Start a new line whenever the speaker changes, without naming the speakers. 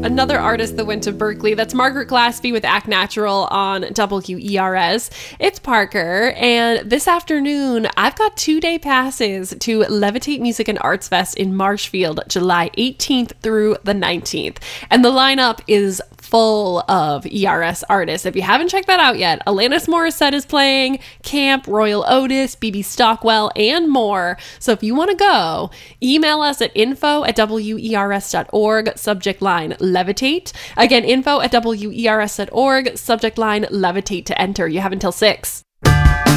Another artist that went to Berkeley, that's Margaret Glaspie with Act Natural on WERS. It's Parker, and this afternoon, I've got 2-day passes to Levitate Music and Arts Fest in Marshfield, July 18th through the 19th. And the lineup is full of ERS artists. If you haven't checked that out yet, Alanis Morissette is playing, Camp, Royal Otis, BB Stockwell, and more. So if you want to go, email us at info@wers.org, subject line Levitate. Again, info@wers.org, subject line Levitate to enter. You have until 6.